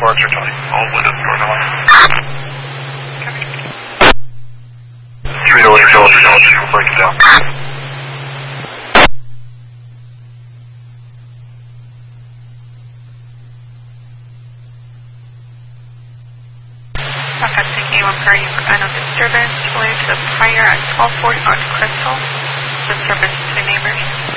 X-ray 20. All windows, North Carolina. 3 William Village, we're breaking down. Offensive game on prior unknown disturbance related to the prior at 1240 North Crystal. Disturbance to neighbors.